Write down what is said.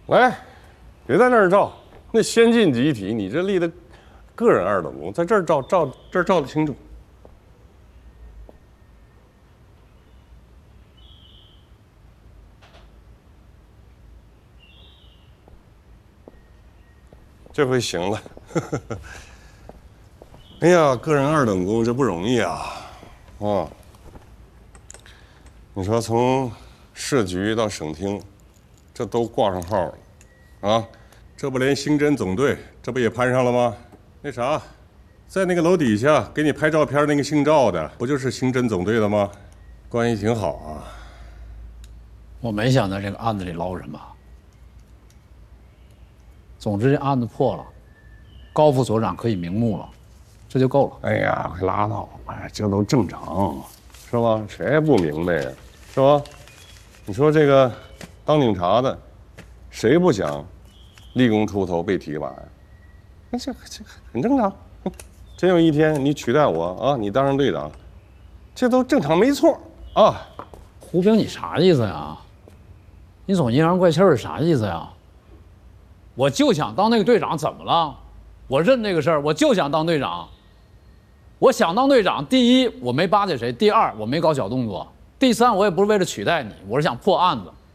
来，别在那儿照，那先进集体，你这立的个人二等功，在这儿照这儿照的清楚。这回行了。哎呀，个人二等功这不容易啊！啊，你说从市局到省厅，这都挂上号了，啊，这不连刑侦总队这不也攀上了吗？那啥，在那个楼底下给你拍照片那个姓赵的，不就是刑侦总队的吗？关系挺好啊。 我没想在这个案子里捞什么。总之，这案子破了，高副所长可以瞑目了，这就够了。 哎呀，快拉倒吧，这都正常，是吧？谁也不明白呀，是吧？你说这个当警察的，谁不想立功出头被提拔呀？那这很正常。真有一天你取代我啊，你当上队长，这都正常没错啊。 胡平，你啥意思呀？你总阴阳怪气儿，啥意思呀？我就想当那个队长，怎么了？我认这个事儿，我就想当队长。我想当队长，第一，我没巴结谁；第二，我没搞小动作；第三，我也不是为了取代你，我是想破案子。